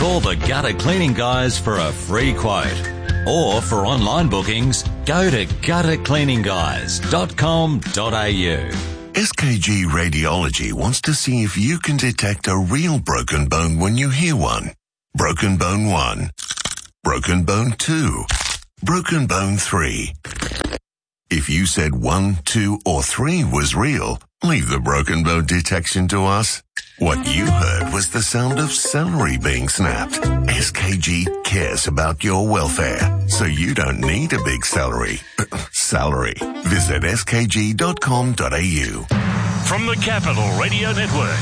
Call the Gutter Cleaning Guys for a free quote. Or for online bookings, go to guttercleaningguys.com.au. SKG Radiology wants to see if you can detect a real broken bone when you hear one. Broken bone 1. Broken bone 2. Broken bone 3. If you said 1, 2, or 3 was real, leave the broken bone detection to us. What you heard was the sound of celery being snapped. SKG cares about your welfare, so you don't need a big salary. Visit skg.com.au. From the Capital Radio Network,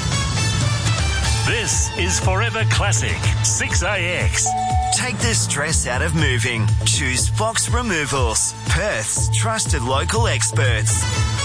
this is Forever Classic 6AX. Take the stress out of moving. Choose Fox Removals, Perth's trusted local experts.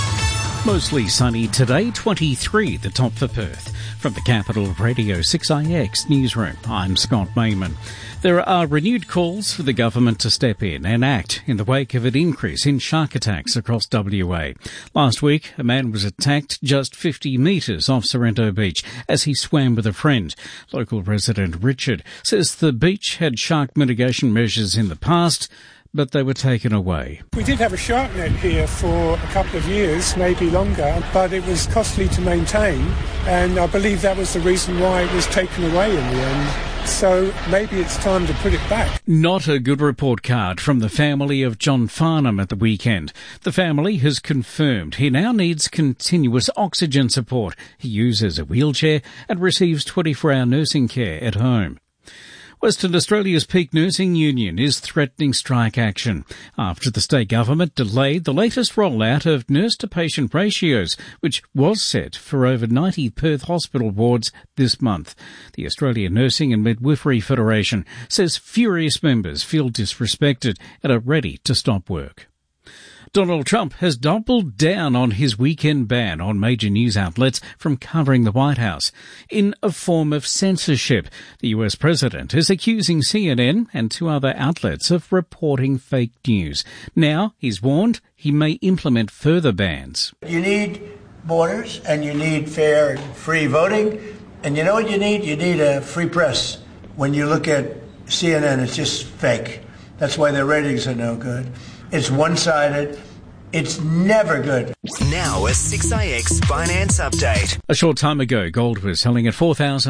Mostly sunny today, 23, the top for Perth. From the Capital Radio 6IX newsroom, I'm Scott Mayman. There are renewed calls for the government to step in and act in the wake of an increase in shark attacks across WA. Last week, a man was attacked just 50 metres off Sorrento Beach as he swam with a friend. Local resident Richard says the beach had shark mitigation measures in the past, but they were taken away. We did have a shark net here for a couple of years, maybe longer, but it was costly to maintain, and I believe that was the reason why it was taken away in the end. So maybe it's time to put it back. Not a good report card from the family of John Farnham at the weekend. The family has confirmed he now needs continuous oxygen support. He uses a wheelchair and receives 24-hour nursing care at home. Western Australia's peak nursing union is threatening strike action after the state government delayed the latest rollout of nurse-to-patient ratios, which was set for over 90 Perth hospital wards this month. The Australian Nursing and Midwifery Federation says furious members feel disrespected and are ready to stop work. Donald Trump has doubled down on his weekend ban on major news outlets from covering the White House. In a form of censorship, the US president is accusing CNN and 2 other outlets of reporting fake news. Now, he's warned he may implement further bans. You need borders and you need fair and free voting. And you know what you need? You need a free press. When you look at CNN, it's just fake. That's why their ratings are no good. It's one-sided. It's never good. Now a 6AX finance update. A short time ago, gold was selling at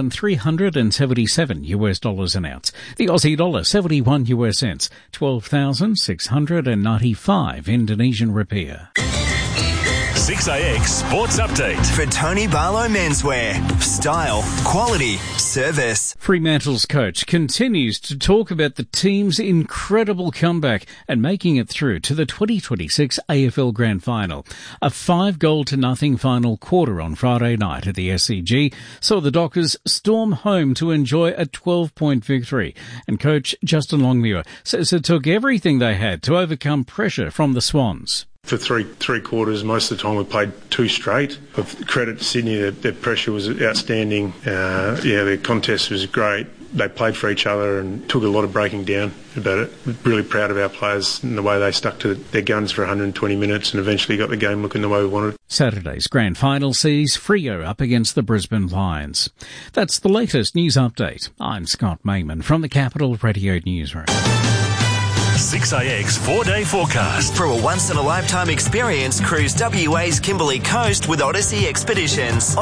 $4,377 an ounce. The Aussie dollar, 71 US cents, 12,695 Indonesian rupiah. 6AX Sports Update. For Tony Barlow Menswear. Style, quality, service. Fremantle's coach continues to talk about the team's incredible comeback and making it through to the 2026 AFL Grand Final. A 5-0 final quarter on Friday night at the SCG saw the Dockers storm home to enjoy a 12-point victory. And coach Justin Longmuir says it took everything they had to overcome pressure from the Swans. For three quarters, most of the time we played 2 straight. But credit to Sydney, their pressure was outstanding. The contest was great. They played for each other and took a lot of breaking down about it. Really proud of our players and the way they stuck to their guns for 120 minutes and eventually got the game looking the way we wanted. Saturday's grand final sees Freo up against the Brisbane Lions. That's the latest news update. I'm Scott Mayman from the Capital Radio Newsroom. 6AX 4-day forecast. For a once-in-a-lifetime experience, cruise WA's Kimberley Coast with Odyssey Expeditions.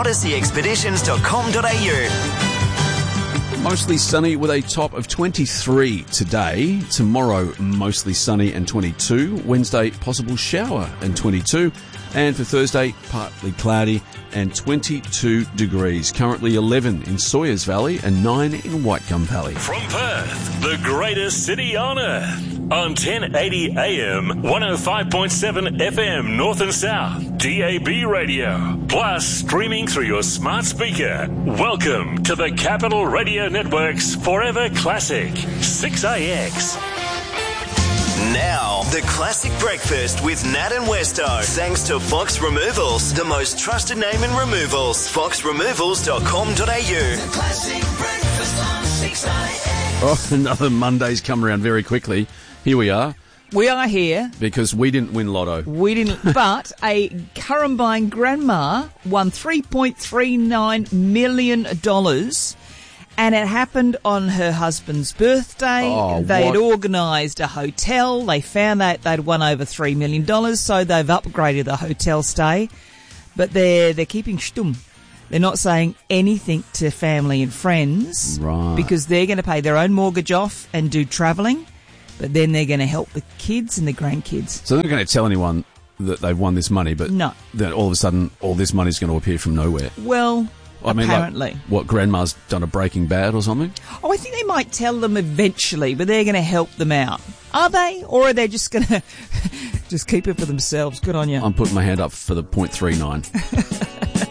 odysseyexpeditions.com.au. Mostly sunny with a top of 23 today. Tomorrow, mostly sunny and 22. Wednesday, possible shower and 22. And for Thursday, partly cloudy and 22 degrees. Currently 11 in Sawyers Valley and 9 in Whitegum Valley. From Perth, the greatest city on earth. On 1080 AM, 105.7 FM North and South, DAB radio. Plus, streaming through your smart speaker. Welcome to the Capital Radio Network's Forever Classic 6AX. Now, the classic breakfast with Nat and Westo. Thanks to Fox Removals, the most trusted name in removals. foxremovals.com.au. The classic breakfast on 6AX. Oh, another Monday's come around very quickly. Here we are. We are here. Because we didn't win Lotto. We didn't, but a Currumbine grandma won $3.39 million. And it happened on her husband's birthday. Oh, they had what? organised a hotel. They found that they'd won over $3 million, so they've upgraded the hotel stay. But they're keeping stum. They're not saying anything to family and friends. Right. Because they're going to pay their own mortgage off and do travelling. But then they're going to help the kids and the grandkids. So they're not going to tell anyone that they've won this money, but No. then all of a sudden all this money's going to appear from nowhere. Well, I mean, apparently. like, what, Grandma's done a Breaking Bad or something? Oh, I think they might tell them eventually, but they're going to help them out. Are they? Or are they just going to just keep it for themselves? Good on you. I'm putting my hand up for the .39.